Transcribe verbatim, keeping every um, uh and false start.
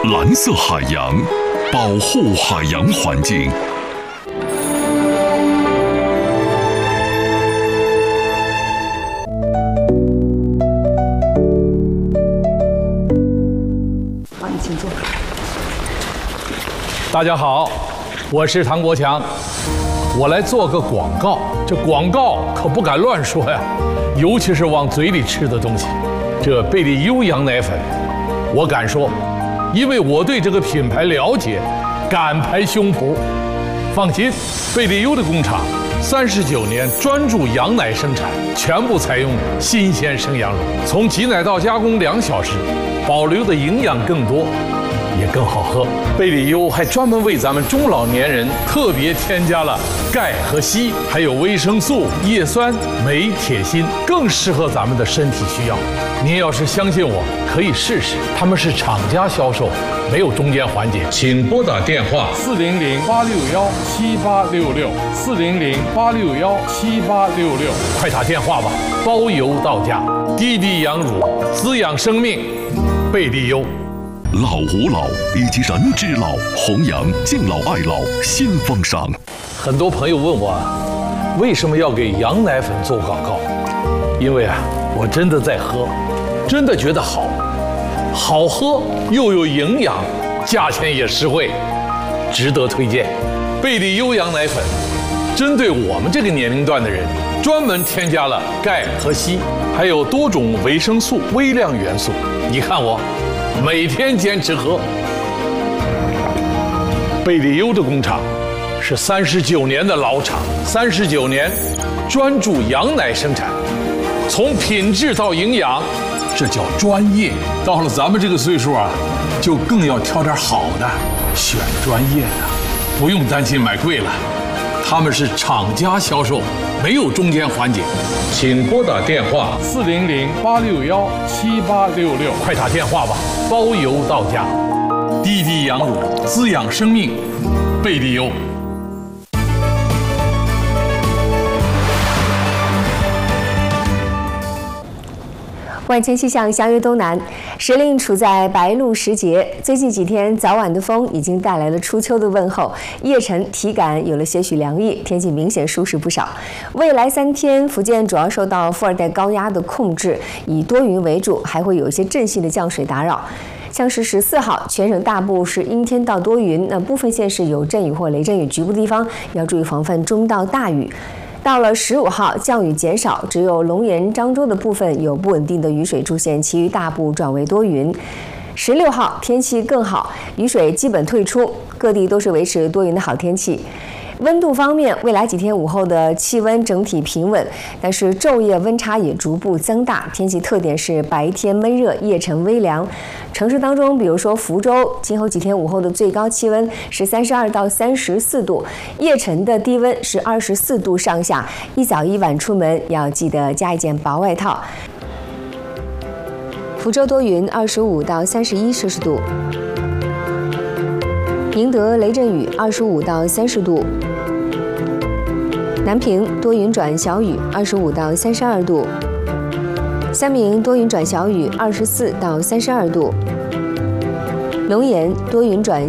蓝色海洋，保护海洋环境。 好，你请坐。 大家好，我是唐国强，我来做个广告。这广告可不敢乱说呀，尤其是往嘴里吃的东西。这贝利优羊奶粉，我敢说，因为我对这个品牌了解，敢拍胸脯。放心，贝利优的工厂三十九年专注羊奶生产，全部采用新鲜生羊乳，从挤奶到加工两小时，保留的营养更多，也更好喝。贝利优还专门为咱们中老年人特别添加了钙和硒，还有维生素、叶酸、镁、铁、锌，更适合咱们的身体需要。您要是相信我，可以试试。他们是厂家销售，没有中间环节。请拨打电话四零零八六幺七八六六四零零八六幺七八六六，快打电话吧，包邮到家。滴滴羊乳，滋养生命，贝利优。 老吾老以及人之老，弘扬敬老爱老新风尚。 很多朋友问我，为什么要给羊奶粉做广告？因为啊，我真的在喝，真的觉得好，好喝又有营养，价钱也实惠，值得推荐。贝利优羊奶粉针对我们这个年龄段的人，专门添加了钙和硒，还有多种维生素、微量元素。你看我每天坚持喝。贝利优的工厂是三十九年的老厂，三十九年专注羊奶生产，从品质到营养，这叫专业。到了咱们这个岁数啊，就更要挑点好的，选专业的，不用担心买贵了。他们是厂家销售，没有中间环节。请拨打电话四零零八六幺七八六六，快打电话吧，包邮到家。滴滴羊乳，滋养生命，贝利优。 万千气象相约东南，时令处在白露时节，最近几天早晚的风已经带来了初秋的问候，夜晨体感有了些许凉意，天气明显舒适不少。未来三天，福建主要受到副热带高压的控制，以多云为主，还会有一些阵性的降水打扰。像是十四号，全省大部是阴天到多云，那部分县市有阵雨或雷阵雨，局部地方要注意防范中到大雨。到了十五号，降雨减少，只有龙岩、漳州的部分有不稳定的雨水出现，其余大部转为多云。十六号天气更好，雨水基本退出，各地都是维持多云的好天气。温度方面，未来几天午后的气温整体平稳，但是昼夜温差也逐步增大。天气特点是白天闷热，夜晨微凉。城市当中，比如说福州，今后几天午后的最高气温是三十二到三十四度，夜晨的低温是二十四度上下。一早一晚出门要记得加一件薄外套。福州多云，二十五到三十一摄氏度。宁德雷阵雨，二十五到三十度。南平多云转小雨，二十五到三十二度。三明多云转小雨，二十四到三十二度。龙岩多云转